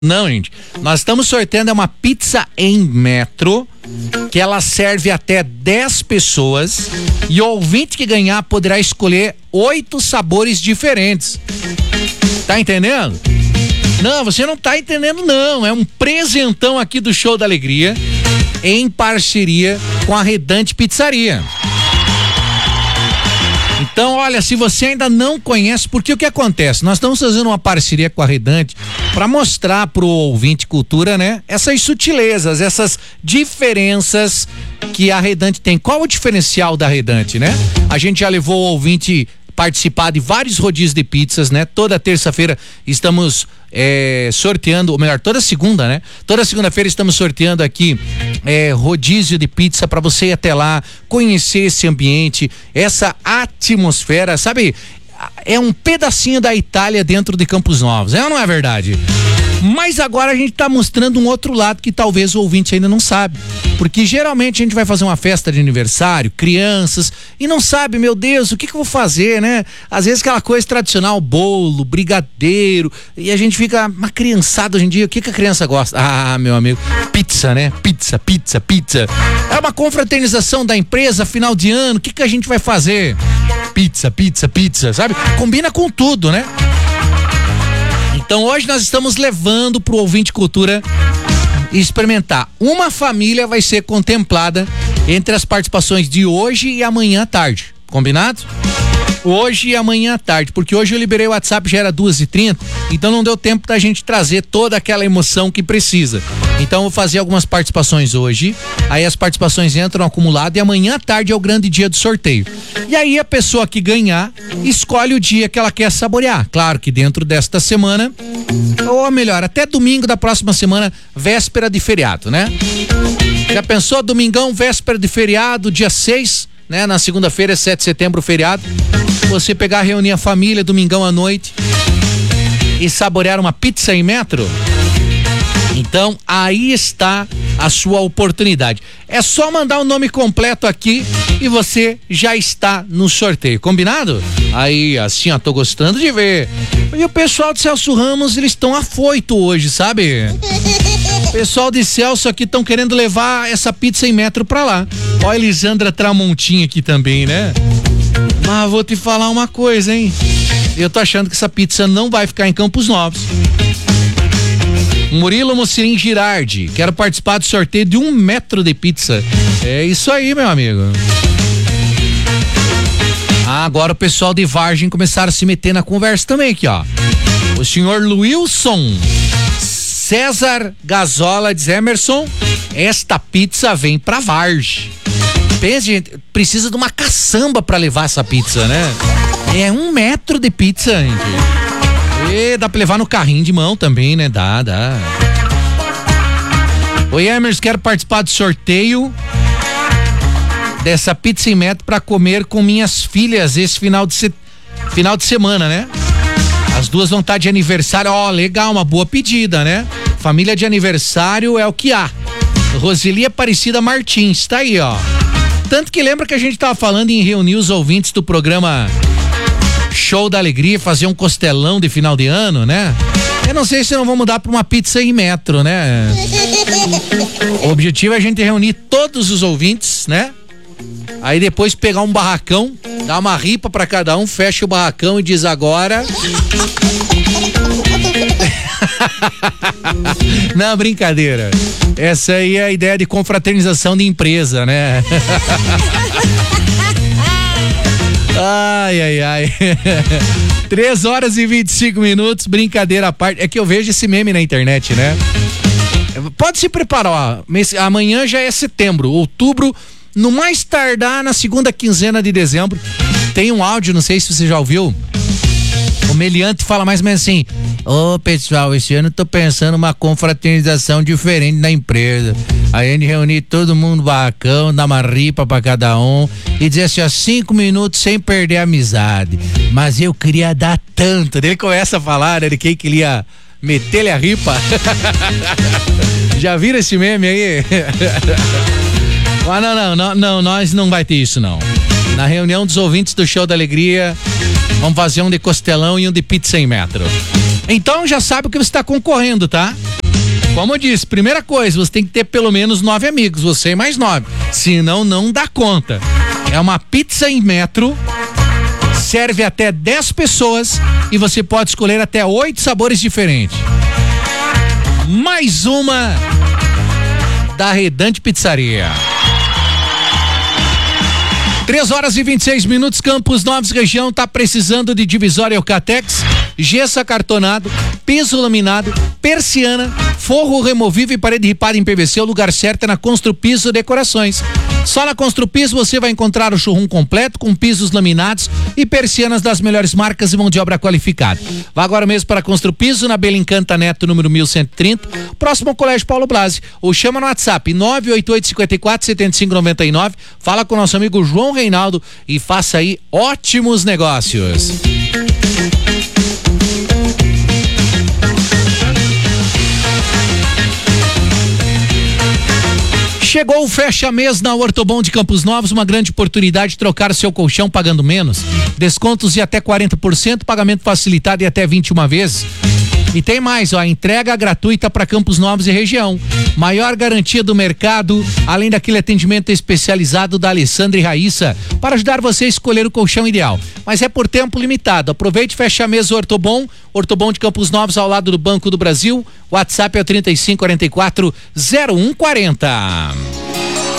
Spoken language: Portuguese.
Não, gente. Nós estamos sorteando uma pizza em metro, que ela serve até 10 pessoas, e o ouvinte que ganhar poderá escolher 8 sabores diferentes. Tá entendendo? Não, você não tá entendendo não. É um presentão aqui do Show da Alegria, em parceria com a Redante Pizzaria. Então, olha, se você ainda não conhece, porque o que acontece? Nós estamos fazendo uma parceria com a Redante para mostrar pro ouvinte cultura, né? Essas sutilezas, essas diferenças que a Redante tem. Qual o diferencial da Redante, né? A gente já levou o ouvinte participar de vários rodízios de pizzas, né? Toda terça-feira estamos sorteando, ou melhor, toda segunda, né? Toda segunda-feira estamos sorteando aqui rodízio de pizza para você ir até lá, conhecer esse ambiente, essa atmosfera, sabe? É um pedacinho da Itália dentro de Campos Novos, é ou não é verdade? Mas agora a gente tá mostrando um outro lado que talvez o ouvinte ainda não sabe, porque geralmente a gente vai fazer uma festa de aniversário, crianças, e não sabe, meu Deus, o que eu vou fazer, né? Às vezes aquela coisa tradicional, bolo, brigadeiro, e a gente fica, uma criançada hoje em dia, o que a criança gosta? Ah, meu amigo, pizza, né? Pizza. É uma confraternização da empresa, final de ano, o que a gente vai fazer? Pizza, sabe? Combina com tudo, né? Então hoje nós estamos levando pro ouvinte cultura experimentar. Uma família vai ser contemplada entre as participações de hoje e amanhã à tarde. Combinado? Hoje e amanhã à tarde, porque hoje eu liberei o WhatsApp, já era 2h30, então não deu tempo da gente trazer toda aquela emoção que precisa. Então eu vou fazer algumas participações hoje, aí as participações entram acumulado e amanhã à tarde é o grande dia do sorteio. E aí a pessoa que ganhar escolhe o dia que ela quer saborear. Claro que dentro desta semana, ou melhor, até domingo da próxima semana, véspera de feriado, né? Já pensou, domingão, véspera de feriado, dia 6, né? Na segunda-feira, 7 de setembro, feriado. Você pegar, reunir a família, domingão à noite e saborear uma pizza em metro. Então, aí está a sua oportunidade. É só mandar o nome completo aqui e você já está no sorteio, combinado? Aí, assim, ó, tô gostando de ver. E o pessoal de Celso Ramos, eles estão afoito hoje, sabe? O pessoal de Celso aqui estão querendo levar essa pizza em metro pra lá. Ó, a Elisandra Tramontinha aqui também, né? Mas vou te falar uma coisa, hein? Eu tô achando que essa pizza não vai ficar em Campos Novos. Murilo Mocilin Girardi, quero participar do sorteio de 1 metro de pizza. É isso aí, meu amigo. Agora o pessoal de Vargem começaram a se meter na conversa também aqui, ó. O senhor Wilson César Gazola diz: Emerson, esta pizza vem pra Vargem. Pensa, gente, precisa de uma caçamba pra levar essa pizza, né? É 1 metro de pizza, gente. E dá pra levar no carrinho de mão também, né? Dá. Oi, Emerson, quero participar do sorteio dessa pizza em metro pra comer com minhas filhas esse final de semana, né? As duas vão estar de aniversário. Ó, legal, uma boa pedida, né? Família de aniversário é o que há. Roseli Aparecida Martins, tá aí, ó. Tanto que lembra que a gente tava falando em reunir os ouvintes do programa Show da Alegria, fazer um costelão de final de ano, né? Eu não sei se não vou mudar pra uma pizza em metro, né? O objetivo é a gente reunir todos os ouvintes, né? Aí depois pegar um barracão, dar uma ripa pra cada um, fecha o barracão e diz agora... Não, brincadeira. Essa aí é a ideia de confraternização de empresa, né? Ai. 3h25, brincadeira à parte. É que eu vejo esse meme na internet, né? Pode se preparar, ó. Amanhã já é setembro, outubro, no mais tardar na segunda quinzena de dezembro. Tem um áudio, não sei se você já ouviu. O Meliante fala mais ou menos assim: ô pessoal, esse ano eu tô pensando uma confraternização diferente na empresa. Aí a gente reunir todo mundo no barracão, dar uma ripa pra cada um e dizer assim, ó, 5 minutos sem perder a amizade. Mas eu queria dar tanto. Ele começa a falar, ele queria meter-lhe a ripa. Já viram esse meme aí? Mas não, nós não vai ter isso não. Na reunião dos ouvintes do Show da Alegria, vamos fazer um de costelão e um de pizza em metro. Então já sabe o que você está concorrendo, tá? Como eu disse, primeira coisa, você tem que ter pelo menos 9 amigos, você e mais 9. Senão, não dá conta. É uma pizza em metro, serve até 10 pessoas e você pode escolher até 8 sabores diferentes. Mais uma da Redante Pizzaria. 3h26, Campos Novos região tá precisando de divisória Eucatex, gesso acartonado, piso laminado, persiana, forro removível e parede ripada em PVC. O lugar certo é na Construpiso Decorações. Só na Construpiso você vai encontrar o showroom completo com pisos laminados e persianas das melhores marcas e mão de obra qualificada. Vá agora mesmo para a Construpiso, na Belincanta Neto, número 1130, próximo ao Colégio Paulo Blasi, ou chama no WhatsApp 988547599. Fala com o nosso amigo João Reinaldo e faça aí ótimos negócios. Chegou o fecha-mês na Ortobon de Campos Novos, uma grande oportunidade de trocar seu colchão pagando menos. Descontos de até 40%, pagamento facilitado e até 21 vezes. E tem mais, ó, entrega gratuita para Campos Novos e região. Maior garantia do mercado, além daquele atendimento especializado da Alessandra e Raíssa, para ajudar você a escolher o colchão ideal. Mas é por tempo limitado. Aproveite e fecha a mesa Ortobon de Campos Novos, ao lado do Banco do Brasil. WhatsApp é o 3544-0140.